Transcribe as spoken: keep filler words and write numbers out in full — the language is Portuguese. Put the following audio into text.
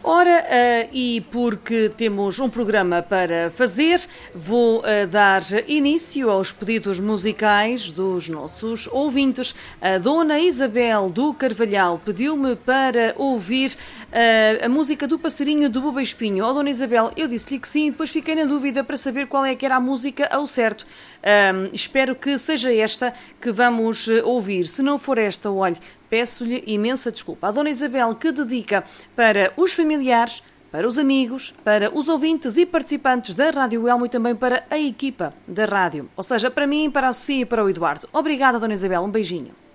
Ora, uh, e porque temos um programa para fazer, vou uh, dar início aos pedidos musicais dos nossos ouvintes. A Dona Isabel do Carvalhal pediu-me para ouvir uh, a música do Passarinho do Buba Espinho. Oh, Dona Isabel, eu disse-lhe que sim, e depois fiquei na dúvida para saber qual é que era a música ao certo. Um, espero que seja esta que vamos ouvir. Se não for esta, olhe, peço-lhe imensa desculpa. A Dona Isabel, que dedica para os familiares, para os amigos, para os ouvintes e participantes da Rádio Elmo e também para a equipa da rádio. Ou seja, para mim, para a Sofia e para o Eduardo. Obrigada, Dona Isabel. Um beijinho.